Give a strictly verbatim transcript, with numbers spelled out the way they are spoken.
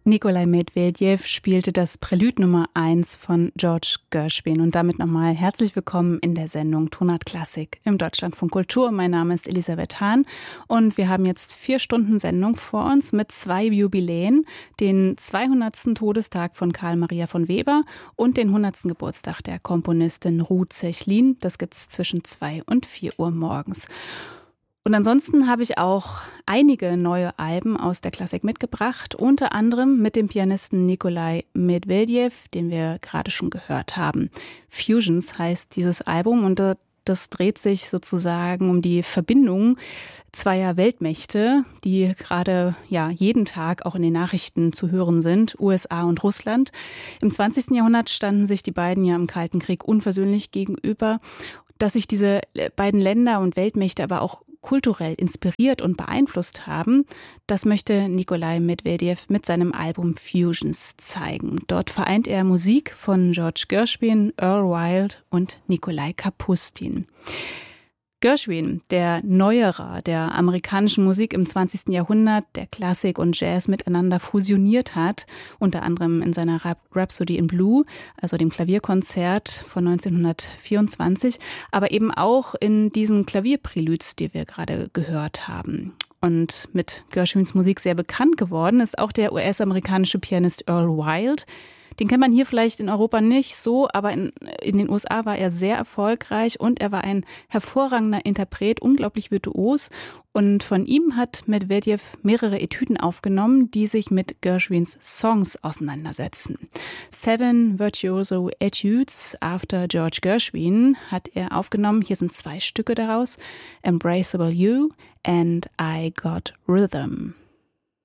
Nikolai Medvedev spielte das Prälude Nummer eins von George Gershwin. Und damit nochmal herzlich willkommen in der Sendung Tonart Klassik im Deutschlandfunk Kultur. Mein Name ist Elisabeth Hahn und wir haben jetzt vier Stunden Sendung vor uns mit zwei Jubiläen. Den zweihundertsten Todestag von Karl Maria von Weber und den hundertsten Geburtstag der Komponistin Ruth Zechlin. Das gibt's zwischen zwei und vier Uhr morgens. Und ansonsten habe ich auch einige neue Alben aus der Klassik mitgebracht, unter anderem mit dem Pianisten Nikolai Medvedev, den wir gerade schon gehört haben. Fusions heißt dieses Album und das dreht sich sozusagen um die Verbindung zweier Weltmächte, die gerade ja jeden Tag auch in den Nachrichten zu hören sind, U S A und Russland. Im zwanzigsten Jahrhundert standen sich die beiden ja im Kalten Krieg unversöhnlich gegenüber. Dass sich diese beiden Länder und Weltmächte aber auch kulturell inspiriert und beeinflusst haben, das möchte Nikolai Medvedev mit seinem Album Fusions zeigen. Dort vereint er Musik von George Gershwin, Earl Wild und Nikolai Kapustin. Gershwin, der Neuerer der amerikanischen Musik im zwanzigsten Jahrhundert, der Klassik und Jazz miteinander fusioniert hat, unter anderem in seiner Rhapsody in Blue, also dem Klavierkonzert von neunzehnhundertvierundzwanzig, aber eben auch in diesen Klavierpräludes, die wir gerade gehört haben. Und mit Gershwins Musik sehr bekannt geworden ist auch der U S-amerikanische Pianist Earl Wild. Den kennt man hier vielleicht in Europa nicht so, aber in, in den U S A war er sehr erfolgreich und er war ein hervorragender Interpret, unglaublich virtuos. Und von ihm hat Medvedev mehrere Etüden aufgenommen, die sich mit Gershwins Songs auseinandersetzen. Seven Virtuoso Etudes after George Gershwin hat er aufgenommen. Hier sind zwei Stücke daraus, Embraceable You and I Got Rhythm.